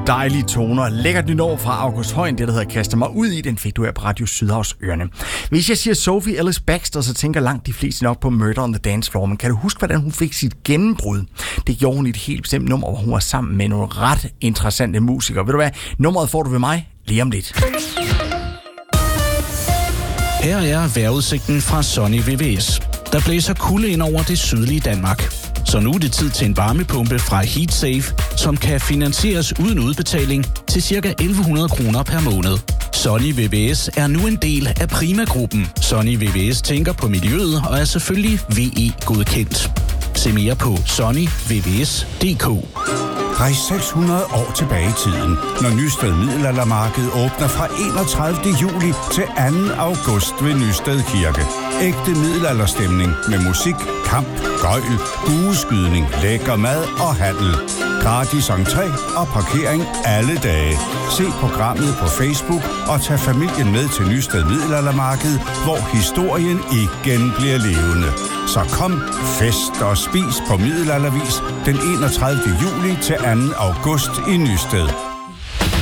Dejlige toner. Lækkert nyt år fra August Højen, det der hedder Kaster mig ud i, den fik du her på Radio Sydhavs Ørene. Hvis jeg siger Sophie Ellis Bextor, så tænker langt de fleste nok på Murder on the Dance Floor, men kan du huske, hvordan hun fik sit gennembrud? Det gjorde hun i et helt bestemt nummer, hvor hun var sammen med nogle ret interessante musikere. Ved du hvad? Nummeret får du ved mig lige om lidt. Her er vejrudsigten fra Sunny VVS. Der blæser kulde ind over det sydlige Danmark. Så nu er det tid til en varmepumpe fra HeatSafe, som kan finansieres uden udbetaling til ca. 1.100 kroner per måned. Sunny VVS er nu en del af Prima-gruppen. Sunny VVS tænker på miljøet og er selvfølgelig VE-godkendt. Se mere på sunnyvvs.dk. Rejs 600 år tilbage i tiden, når Nysted Middelaldermarked åbner fra 31. juli til 2. august ved Nysted Kirke. Ægte middelalderstemning med musik, kamp, gøjl, bueskydning, lækker mad og handel. Gratis entré og parkering alle dage. Se programmet på Facebook og tag familien med til Nysted Middelaldermarked, hvor historien igen bliver levende. Så kom, fest og spis på middelaldervis den 31. juli til 2. august i Nysted.